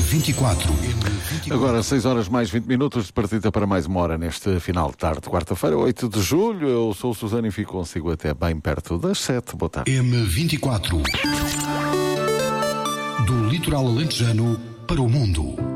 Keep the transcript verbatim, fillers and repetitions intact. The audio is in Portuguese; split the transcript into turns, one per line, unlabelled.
vinte e quatro.
Agora, seis horas mais vinte minutos de partida para mais uma hora neste final de tarde, quarta-feira, oito de julho. Eu sou o Susana e fico consigo até bem perto das sete. Boa tarde.
M vinte e quatro. Do litoral alentejano para o mundo.